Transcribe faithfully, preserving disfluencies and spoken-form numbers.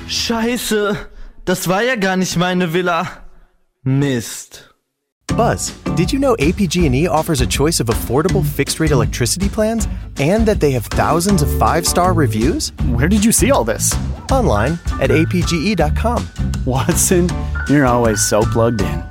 Scheiße, das war ja gar nicht meine Villa. Mist. Buzz, did you know A P G and E offers a choice of affordable fixed-rate electricity plans and that they have thousands of five-star reviews? Where did you see all this? Online at A P G E dot com. Watson, you're always so plugged in.